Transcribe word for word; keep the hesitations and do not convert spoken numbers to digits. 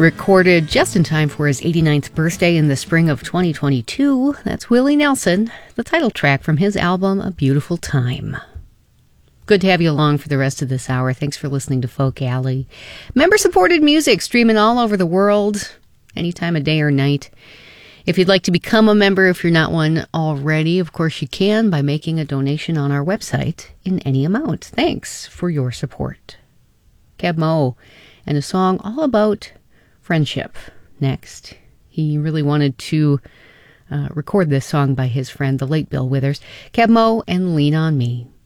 Recorded just in time for his eighty-ninth birthday in the spring of twenty twenty-two. That's Willie Nelson, the title track from his album, A Beautiful Time. Good to have you along for the rest of this hour. Thanks for listening to Folk Alley. Member-supported music streaming all over the world, any time of day or night. If you'd like to become a member, if you're not one already, of course you can by making a donation on our website in any amount. Thanks for your support. Keb' Mo' and a song all about friendship next. He really wanted to uh, record this song by his friend, the late Bill Withers. Keb' Mo' and Lean on Me.